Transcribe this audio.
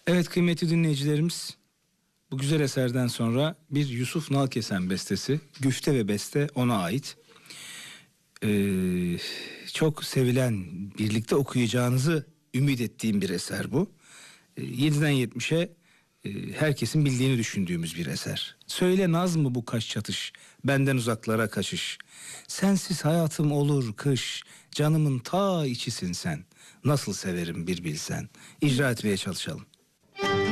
Evet kıymetli dinleyicilerimiz, bu güzel eserden sonra bir Yusuf Nalkesen bestesi, güfte ve beste ona ait. Çok sevilen, birlikte okuyacağınızı ümit ettiğim bir eser bu. 7'den 70'e herkesin bildiğini düşündüğümüz bir eser. Söyle naz mı bu kaş çatış, benden uzaklara kaçış. Sensiz hayatım olur kış, canımın ta içisin sen. Nasıl severim bir bilsen. İcra etmeye çalışalım.